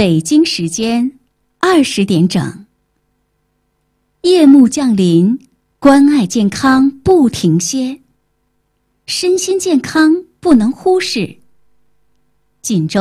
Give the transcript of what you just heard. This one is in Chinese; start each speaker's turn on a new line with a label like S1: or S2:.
S1: 北京时间20点整。夜幕降临，关爱健康不停歇，身心健康不能忽视。锦州